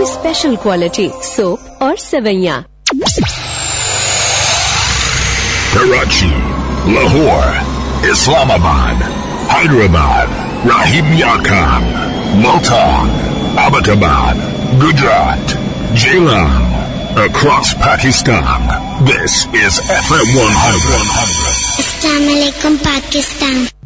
Special quality soap और सेवैयाँ। Karachi, Lahore, Islamabad, Hyderabad, Rahim Yar Khan, Multan, Abbottabad, Gujarat, Jailam, across Pakistan. This is FM 100. Assalamualaikum Pakistan.